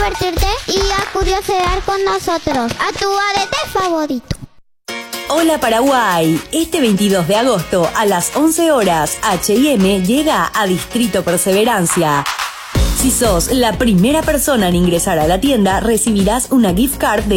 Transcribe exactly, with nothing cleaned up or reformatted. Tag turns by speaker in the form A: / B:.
A: divertirte y a curiosear con nosotros, a tu A D T favorito.
B: Hola Paraguay, este veintidós de agosto a las once horas H y M llega a Distrito Perseverancia. Si sos la primera persona en ingresar a la tienda, recibirás una gift card de